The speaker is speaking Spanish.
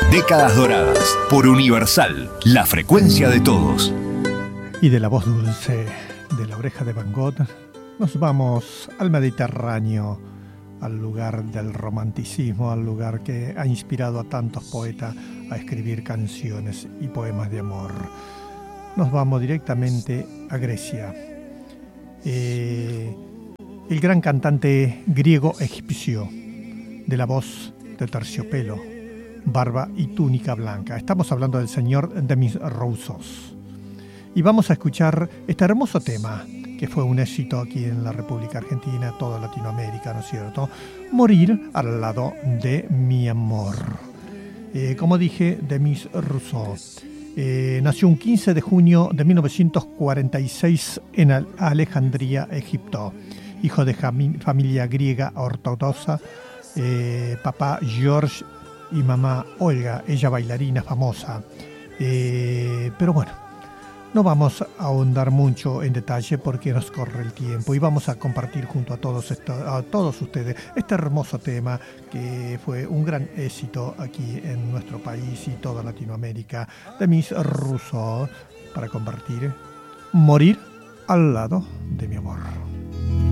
Décadas Doradas, por Universal, la frecuencia de todos. Y de la voz dulce de La Oreja de Van Gogh, nos vamos al Mediterráneo, al lugar del romanticismo, al lugar que ha inspirado a tantos poetas a escribir canciones y poemas de amor. Nos vamos directamente a Grecia. El gran cantante griego egipcio, de la voz de terciopelo, barba y túnica blanca. Estamos hablando del señor Demis Roussos. Y vamos a escuchar este hermoso tema, que fue un éxito aquí en la República Argentina, toda Latinoamérica, ¿no es cierto? Morir al lado de mi amor. Como dije, Demis Roussos nació un 15 de junio de 1946 en Alejandría, Egipto. Hijo de familia griega ortodoxa, papá George y mamá Olga, ella bailarina famosa. Pero bueno, no vamos a ahondar mucho en detalle porque nos corre el tiempo y vamos a compartir junto a todos ustedes este hermoso tema que fue un gran éxito aquí en nuestro país y toda Latinoamérica, Demis Roussos, para compartir Morir al lado de mi amor.